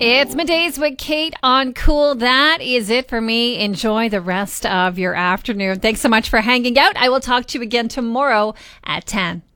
It's Middays with Kate on Cool. That is it for me. Enjoy the rest of your afternoon. Thanks so much for hanging out. I will talk to you again tomorrow at 10.